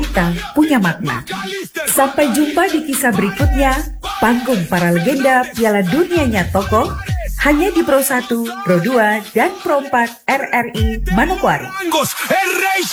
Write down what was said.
cerita punya makna. Sampai jumpa di kisah berikutnya, panggung para legenda Piala Dunianya Tokoh, hanya di Pro 1, Pro 2, dan Pro 4 RRI Manokwari.